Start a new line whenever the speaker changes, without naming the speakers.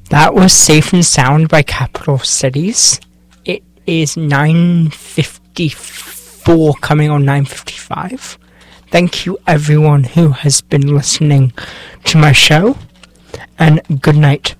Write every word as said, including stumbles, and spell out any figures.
That was Safe and Sound by Capital Cities. It is nine fifty-four, coming on nine fifty-five. Thank you everyone who has been listening to my show, and good night.